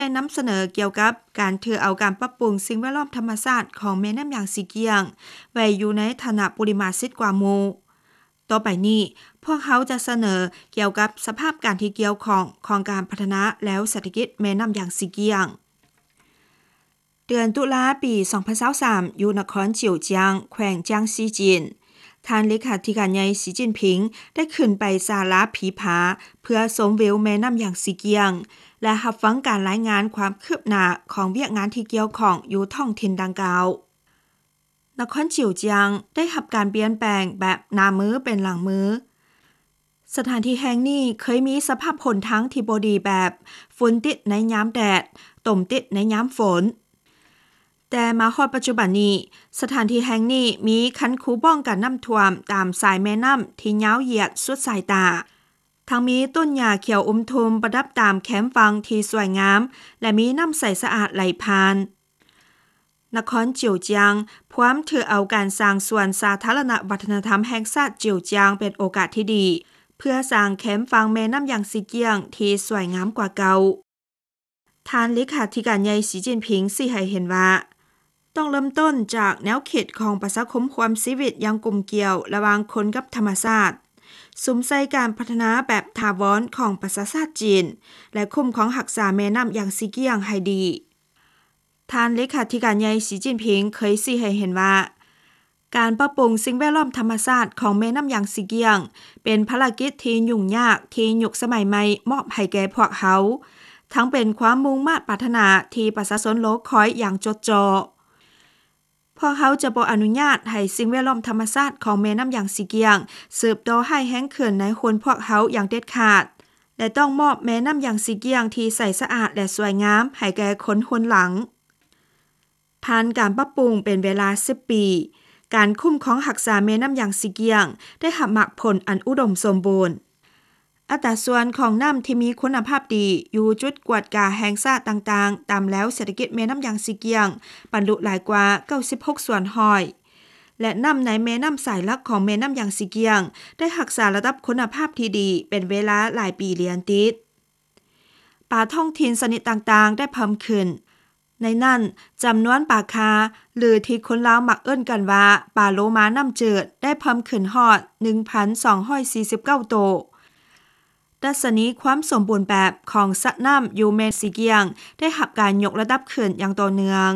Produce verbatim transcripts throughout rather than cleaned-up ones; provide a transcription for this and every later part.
ได้นำเสนอเกี่ยวกับการถือเอาการปรับปรุงสิ่งแวดล้อมธรรมชาติของแม่น้ำอย่างสีเกียงไว้อยู่ในฐานะปริมาสิทธิ์กว่าหมู่ต่อไปนี้พวกเขาจะเสนอเกี่ยวกับสภาพการที่เกี่ยวของของการพัฒนาแล้วเศรษฐกิจแม่น้ำอย่างสีเกียงเดือนตุลาปีสองพันยี่สิบสามอยู่นครเจียวเจียงแขวงเจียงซีจีนท่านเลขาธิการใหญ่สีจิ้นผิงได้ขึ้นไปศาลาผีผาเพื่อชมวิวแม่น้ำอย่างสีเกียงและรับฟังการรายงานความคืบหน้าของเวียกงานที่เกี่ยวข้องอยู่ท้องถิ่นดังกล่าวนครเจียวเจียงได้รับการเปลี่ยนแปลงแบบหน้ามือเป็นหลังมือสถานที่แห่งนี้เคยมีสภาพผลทั้งที่บ่ดีแบบฝนติดในยามแดดตมติดในยามฝนแต่มาฮอดปัจจุบันนี้สถานที่แห่งนี้มีคันคูป้องกันน้ำท่วมตามสายแม่น้ำที่ยาวเหยียดสุดสายตาทั้งมีต้นหญ้าเขียวอุมทุมประดับตามแคมป์ฟังที่สวยงามและมีน้ำใสสะอาดไหลผ่านนครเจียวเจียงพร้อมถือเอาการสร้างส่วนสาธารณวัฒนธรรมแห่งชาติเจียวเจียงเป็นโอกาสที่ดีเพื่อสร้างแคมป์ฟังแม่น้ำอย่างสีเกียงที่สวยงามกว่าเก่าท่านเลขาธิการใหญ่สีจิ้นผิงสิให้เห็นว่าต้องเริ่มต้นจากแนวเขตของประชาคมความชีวิตอย่างกลมเกลียวระหว่างคนกับธรรมชาติสุมใส่การพัฒนาแบบถาวรของประชาชาติจีนและคุ้มของรักษาแม่น้ำอย่างสีเกียงให้ดีท่านเลขาธิการใหญ่สีจิ้นผิงเคยชี้ให้เห็นว่าการปรับปรุงสิ่งแวดล้อมธรรมชาติของแม่น้ำอย่างสีเกียงเป็นภารกิจที่ยุ่งยากที่ยุคสมัยใหม่มอบให้แก่พวกเขาทั้งเป็นความมุ่งมั่นปรารถนาที่ประชาชนรอคอยอย่างจดจ่อพวกเขาจะบ่อนุญาตให้สิ่งแวดล้อมธรรมชาติของแม่น้ำอย่างสีเกียงสืบต่อให้แห้งเขื่อนในคนพวกเขาอย่างเด็ดขาดและต้องมอบแม่น้ำอย่างสีเกียงที่ใสสะอาดและสวยงามให้แก่คนคนหลังผ่านการปรับปรุงเป็นเวลาสิบปีการคุ้มครองรักษาแม่น้ำอย่างสีเกียงได้รับมรรคผลอันอุดมสมบูรณ์อัตราส่วนของน้ำที่มีคุณภาพดีอยู่จุดกวดกาแห่งชาติต่างๆตามแล้วเศรษฐกิจแม่น้ำอย่างสีเกียงบรรลุหลายกว่าเก้าสิบหกส่วนห้อยและน้ำในแม่น้ำสายหลักของแม่น้ำอย่างสีเกียงได้รักษาระดับคุณภาพที่ดีเป็นเวลาหลายปีเลียนติดป่าท้องถิ่นชนิดต่างๆได้เพิ่มขึ้นในนั้นจำนวนป่าคาหรือที่คนลาวมักเอิ้นกันว่าป่าโลมาน้ำจืดได้เพิ่มขึ้นฮอด หนึ่งพันสองร้อยสี่สิบเก้า โตวดัชนีความสมบูรณ์แบบของสระน้ำยูแม่สีเกียงได้รับการยกระดับขึ้นอย่างต่อเนื่อง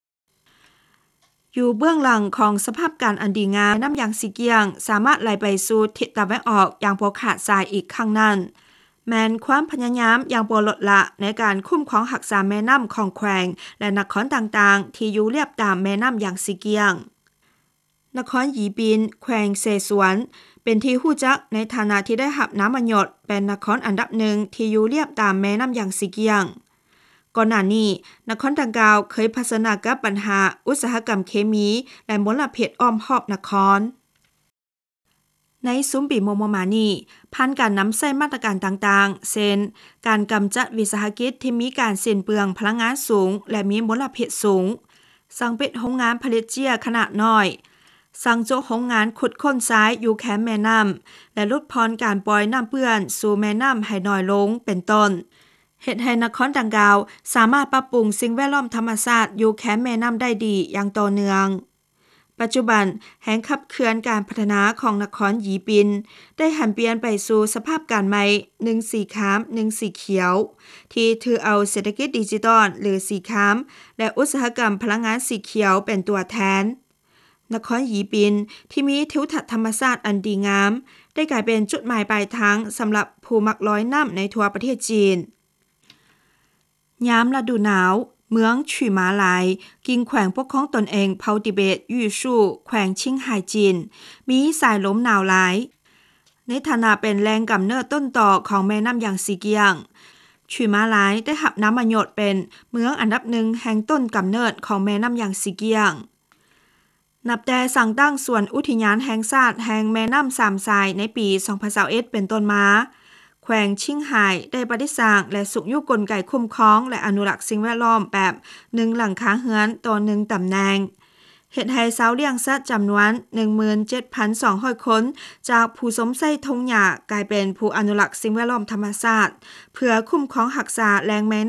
อยู่เบื้องหลังของสภาพการอันดีงามน้ำอย่างสีเกียงสามารถไหลไปสู่ทิศตะวันออกอย่างบ่ขาดสายอีกครั้งนั้นแม้นความพยายามอย่างบ่ลดละในการคุ้มครองรักษาแม่น้ำของแขวงและนครต่างๆที่อยู่เรียบตามแม่น้ำอย่างสีเกียงนครหยีบินแขวงเสฉวนเป็นที่ฮู้จักในฐานะที่ได้รับน้ำมันหยดเป็นนครอันดับหนึ่งที่อยู่เรียบตามแม่น้ำอย่างสีเกียงก่อนหน้านี้นครดังกล่าวเคยเผชิญกับปัญหาอุตสาหกรรมเคมีและมลพิษอ้อมรอบนครในซุ้มปีโมโมมานี้ผ่านการนำใช้มาตรการต่างๆเช่นการกำจัดวิสาหกิจที่มีการสิ้นเปลืองพลังงานสูงและมีมลพิษสูงสั่งปิดโรงงานผลิตเจียขนาดน้อยสั่งโจโรงงานขุดค้นทรายอยู่แคมป์แม่น้ำและลดพรการปล่อยน้ำเปื้อนสู่แม่น้ำให้น้อยลงเป็นต้นเฮ็ดให้นครดังกล่าวสามารถปรับปรุงสิ่งแวดล้อมธรรมชาติอยู่แคมป์แม่น้ำได้ดีอย่างต่อเนื่องปัจจุบันแห่งขับเคลื่อนการพัฒนาของนครหยีปินได้หันเปลี่ยนไปสู่สภาพการใหม่หนึ่งสีขามหนึ่งสีเขียวที่ถือเอาเศรษฐกิจดิจิทัลหรือสีขามและอุตสาหกรรมพลังงานสีเขียวเป็นตัวแทนนครหยีปินที่มีทิวทัศน์ธรรมชาติอันดีงามได้กลายเป็นจุดหมายปลายทางสำหรับผู้มักลอยน้ำในทั่วประเทศจีนยามฤดูหนาวเมืองฉุยหมาหลายกิงแขวงปกครองตนเองเผาติเบตยู่ชู่แขวงชิงไห่จีนมีสายลมหนาวหลายในฐานะเป็นแรงกำเนิดต้นต่อของแม่น้ำอย่างสีเกียงฉุยหมาหลายได้รับน้ำมันหยดเป็นเมืองอันดับหนึ่งแห่งต้นกำเนิดของแม่น้ำอย่างสีเกียงนับแต่สั่งตั้งส่วนอุทยานแห่งชาติแห่งแม่น้ำสามสายในปีสองพันยี่สิบเอ็ดเป็นต้นมาแขวงชิงไห่ได้ปฏิสร้างและสุขยุกลไกคุ้มครองและอนุรักษ์สิ่งแวดล้อมแบบหนึ่งหลังคาเรือนต่อหนึ่งตำแหน่งเฮ็ดให้ชาวเลี้ยงสัตว์จำนวน หนึ่งหมื่นเจ็ดพันสองร้อย คนจากผู้สมใส่ทงหญ้ากลายเป็นผู้อนุรักษ์สิ่งแวดล้อมธรรมชาติเพื่อคุ้มครองรักษาแหล่งแม่